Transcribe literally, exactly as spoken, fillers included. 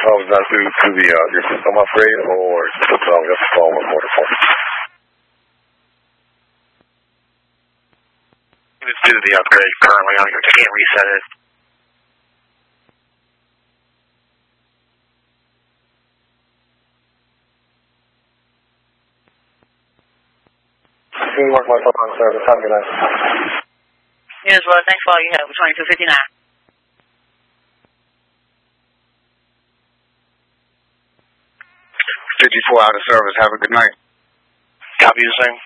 phone was done through, through the, uh, your system, I'm afraid, or just um, just the phone with more the phone. It's due to the upgrade currently. I can't reset it. Can you work my phone on service? Have a good night. Yes, well, thanks for all you have. twenty-two fifty-nine. fifty-four out of service. Have a good night. Copy the same.